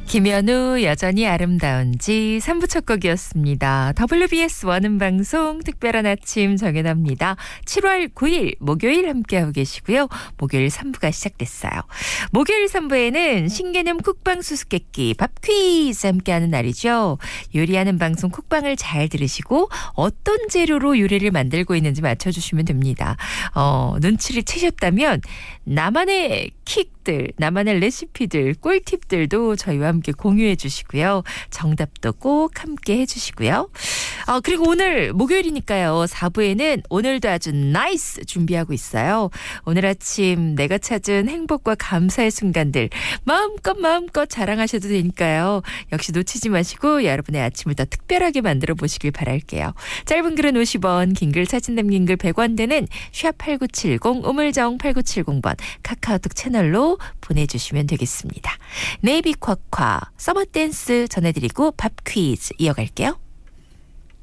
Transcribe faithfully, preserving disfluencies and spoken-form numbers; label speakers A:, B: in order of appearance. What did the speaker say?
A: 김현우 여전히 아름다운지 삼 부 첫 곡이었습니다. 더블유비에스 원음방송 특별한 아침 정연아입니다. 칠월 구일 목요일 함께하고 계시고요. 목요일 삼 부가 시작됐어요. 목요일 삼 부에는 신개념 쿡방 수수께끼 밥 퀴즈 함께하는 날이죠. 요리하는 방송 쿡방을 잘 들으시고 어떤 재료로 요리를 만들고 있는지 맞춰주시면 됩니다. 어, 눈치를 채셨다면 나만의 킥들, 나만의 레시피들, 꿀팁들도 저희와 함께 공유해 주시고요. 정답도 꼭 함께 해주시고요. 어, 그리고 오늘 목요일이니까요. 사 부에는 오늘도 아주 나이스 준비하고 있어요. 오늘 아침 내가 찾은 행복과 감사의 순간들 마음껏 마음껏 자랑하셔도 되니까요. 역시 놓치지 마시고 여러분의 아침을 더 특별하게 만들어 보시길 바랄게요. 짧은 글은 오십 원, 긴 글 사진 남긴 글 백 원 되는 샵 팔구칠공 우물정 팔구칠공 번 카카오톡 채널로 보내주시면 되겠습니다. 네이비쿼ኳ 서머댄스 전해드리고 밥 퀴즈 이어갈게요.